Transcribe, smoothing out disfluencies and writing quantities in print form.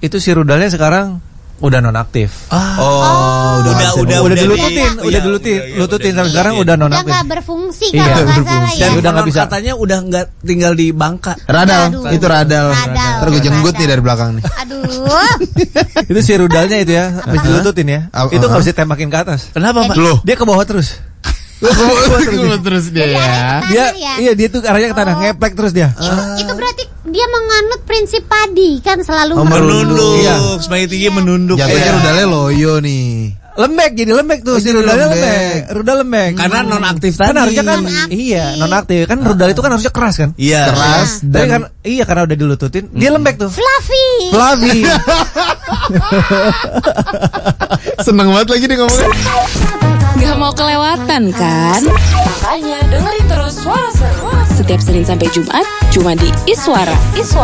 itu si rudalnya sekarang udah nonaktif. Udah dilututin sampai sekarang udah nonaktif. Udah nggak berfungsi kalau nggak salah ya. Dan udah nggak bisa. Katanya udah nggak tinggal di bangka. Radal. Itu radal. Ntar gue jenggut nih dari belakang nih. Aduh. Itu si rudalnya itu ya, habis dilututin ya. Itu nggak bisa tembakin ke atas. Kenapa, Pak? Loh. Dia ke bawah terus. Terus dia ya. Iya, dia tuh arahnya ke tanah, ngeplek terus dia. Itu berarti dia menganut prinsip padi kan selalu menunduk. Iya. Semakin tinggi menunduk. Jatuhnya rudalnya loyo nih. Lembek tuh si rudalnya lembek. Rudal lembek. Karena nonaktif tadi. Kan harusnya kan nonaktif. Kan rudal itu kan harusnya keras kan? Iya. Keras Tapi kan karena udah dilututin, dia lembek tuh. fluffy. Seneng banget lagi dia ngomongnya. Gak mau kelewatan kan? Makanya dengerin terus Suara Seru setiap Senin sampai Jumat cuma di Iswara.